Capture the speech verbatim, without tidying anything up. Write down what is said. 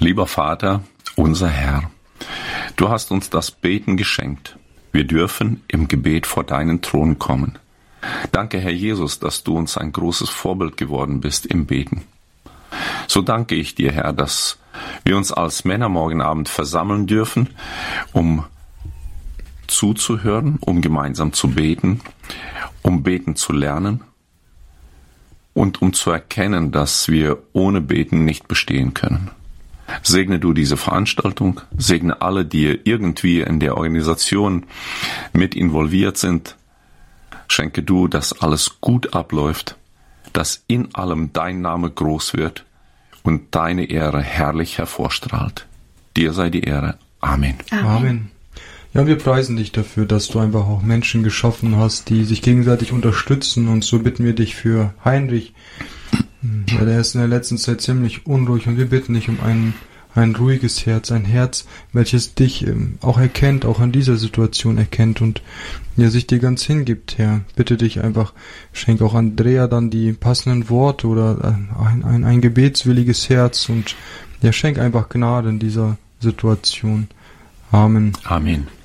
Lieber Vater, unser Herr, du hast uns das Beten geschenkt. Wir dürfen im Gebet vor deinen Thron kommen. Danke, Herr Jesus, dass du uns ein großes Vorbild geworden bist im Beten. So danke ich dir, Herr, dass wir uns als Männer morgen Abend versammeln dürfen, um zuzuhören, um gemeinsam zu beten, um beten zu lernen und um zu erkennen, dass wir ohne Beten nicht bestehen können. Segne du diese Veranstaltung, segne alle, die irgendwie in der Organisation mit involviert sind. Schenke du, dass alles gut abläuft, dass in allem dein Name groß wird und deine Ehre herrlich hervorstrahlt. Dir sei die Ehre. Amen. Amen. Amen. Ja, wir preisen dich dafür, dass du einfach auch Menschen geschaffen hast, die sich gegenseitig unterstützen, und so bitten wir dich für Heinrich. Ja, der ist in der letzten Zeit ziemlich unruhig, und wir bitten dich um ein, ein ruhiges Herz, ein Herz, welches dich ähm, auch erkennt, auch in dieser Situation erkennt und ja, sich dir ganz hingibt, Herr. Bitte dich einfach, schenk auch Andrea dann die passenden Worte oder ein, ein, ein gebetswilliges Herz, und ja, schenk einfach Gnade in dieser Situation. Amen. Amen.